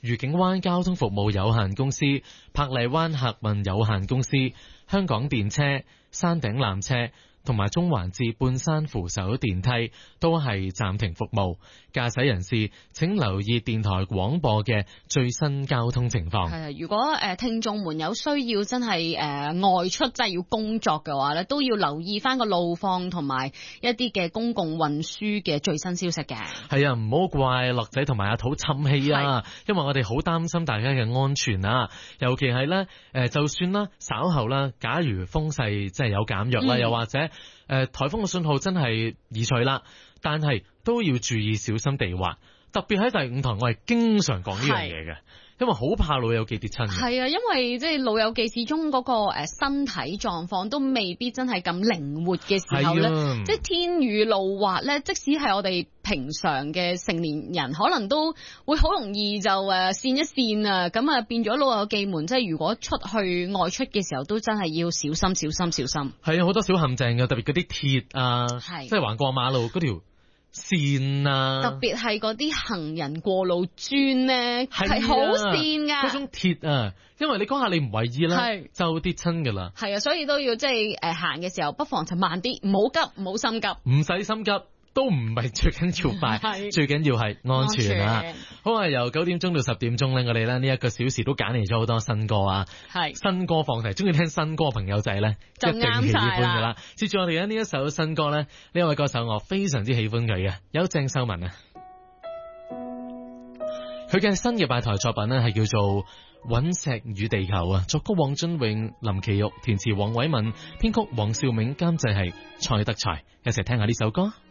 愉景灣交通服務有限公司、珀麗灣客運有限公司、香港電車、山頂纜車同埋中環至半山扶手電梯都係暫停服務，駕駛人士請留意電台廣播嘅最新交通情況。 係啊，如果聽眾們有需要真係外出，真係要工作嘅話咧，都要留意翻個路況同埋一啲嘅公共運輸嘅最新消息嘅。 係啊，唔好怪樂仔同埋阿土氹氣啊，因為我哋好擔心大家嘅安全啊，尤其係咧就算啦稍後啦，假如風勢真係有減弱啦，又或者颱風嘅信號真係移除啦，但係都要注意小心地滑，特別喺第五台我係經常講呢樣嘢嘅，因為好怕老友記跌親。 係啊，因為即係老友記始終嗰個身體狀況都未必真係咁靈活嘅時候咧，即係天雨路滑咧，即使係我哋平常嘅成年人，可能都會好容易就跣一跣啊，咁啊變咗老友記們，即係如果出去外出嘅時候，都真係要小心小心小心。係啊，好多小陷阱嘅，特別嗰啲鐵啊，即係橫過馬路嗰條線啊， 特別係嗰啲行人過路磚咧，係好跣噶。 嗰種鐵啊，因為你嗰下你唔為意啦，就跌親噶啦。 係啊，所以都要即係行嘅時候，不妨就慢啲，唔好急，唔好心急， 唔使心急。都唔係最緊要快，最緊要係安全啊！好啊，由9點鐘到10點鐘咧，我哋咧呢一個小時都揀嚟咗好多新歌啊！新歌放題，中意聽新歌朋友仔咧，一定喜歡噶啦！接住我哋呢一首新歌咧，呢位歌手我非常之喜歡佢嘅，有鄭秀文啊！佢嘅新嘅拜台作品咧係叫做《隕石與地球》啊，作曲黃俊榮、林奇玉，填詞黃偉文，編曲黃兆銘，監製係蔡德才，一齊聽下呢首歌。